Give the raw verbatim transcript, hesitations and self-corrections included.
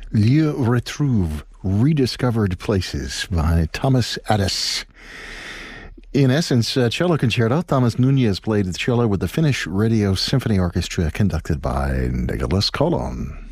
Lieu Retrouve, Rediscovered Places by Thomas Addis. In essence, a cello concerto. Thomas Nunez played the cello with the Finnish Radio Symphony Orchestra, conducted by Nicholas Kolon.